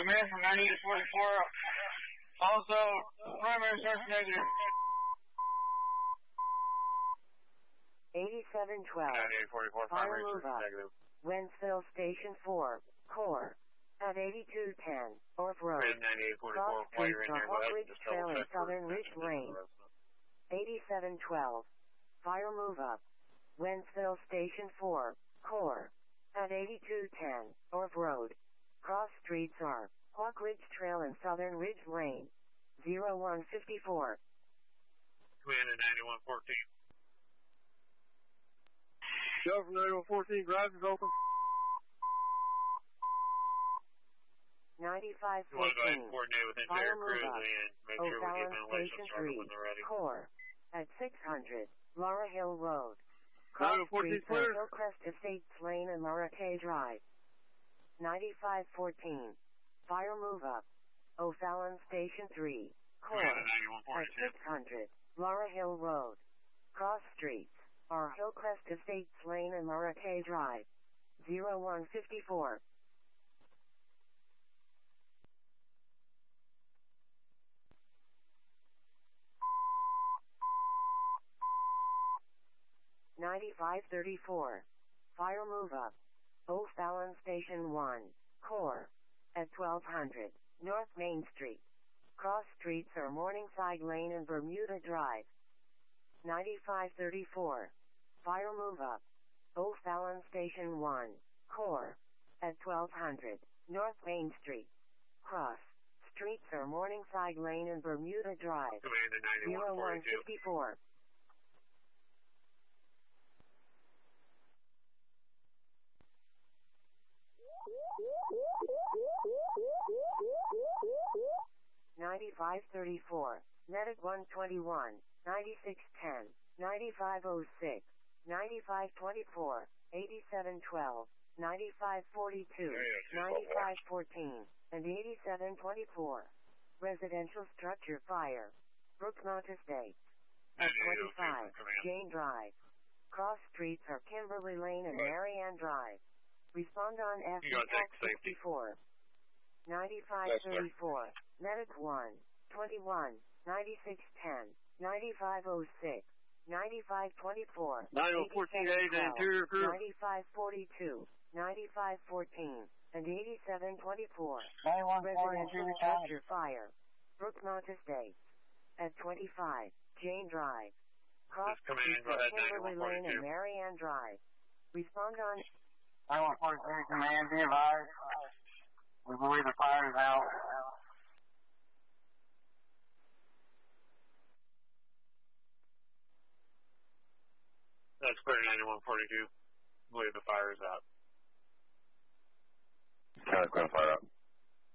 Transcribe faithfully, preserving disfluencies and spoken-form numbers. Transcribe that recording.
Command from ninety to forty-four. Also, primary source negative. eighty-seven twelve. ninety-eight forty-four, Fire primary move source up. negative. Wentzville Station four, core. At eighty-two ten, Orf Road. ninety-eight forty-four, Cross while you're Street in there, to go Hawk ahead and Ridge just Trail double in check for Southern Ridge Lane. eighty-seven twelve. Fire move up. Wentzville Station four, core. At eighty-two ten, Orf Road. Cross streets are Hawk Ridge Trail and Southern Ridge Lane. zero one fifty-four. Command at ninety-one fourteen. Go from ninety-one fourteen, garage is open. ninety-five You want to go ahead and fourteen. coordinate with Fire interior move crews up. and make sure we get O'Fallon ventilation Station started three, when they're ready. core. At six hundred, Laura Hill Road. Cross ninety-one fourteen Streets clear. on Hillcrest Estates Lane and Laura K Drive. ninety-five fourteen. Fire move up. O'Fallon Station three, core. Command at ninety-one At forty-two. six hundred, Laura Hill Road. Cross streets are Hillcrest Estates Lane and Laura K Drive. zero one fifty-four. ninety-five thirty-four. Fire move up. O'Fallon Station one, core. At twelve hundred, North Main Street. Cross streets are Morningside Lane and Bermuda Drive. ninety-five thirty-four. Fire move up. O'Fallon Station one, core. At twelve hundred, North Main Street. Cross streets are Morningside Lane and Bermuda Drive. Command at ninety-one zero one forty-two. fifty-four. ninety-five thirty-four. Medic one twenty-one, ninety-six ten, ninety-five oh six, ninety-five twenty-four, eighty-seven twelve, ninety-five forty-two, ninety-five fourteen, and eighty-seven twenty-four. Residential structure fire. Brookmont Estates. At twenty-five, Jane Drive. Cross streets are Kimberly Lane and Marianne Drive. Respond on F You gotta take safety. sixty-four. ninety-five thirty-four. Medic one, twenty-one, ninety-six ten, ninety-five oh six, ninety-five twenty-four, ninety-one fourteen A to interior crew. ninety-five forty-two, ninety-five fourteen, and eighty-seven twenty-four. ninety-one Residential structure fire. Brookmont Estates. At twenty-five, Jane Drive. Cross Just come in and streets go are ahead, Kimberly Lane and ninety-one forty-two. Marianne Drive. Respond on ninety-one forty-three, command, be advised. We believe the fire is out. That's clear, ninety-one forty-two. Believe the fire is out. County, clear fire up.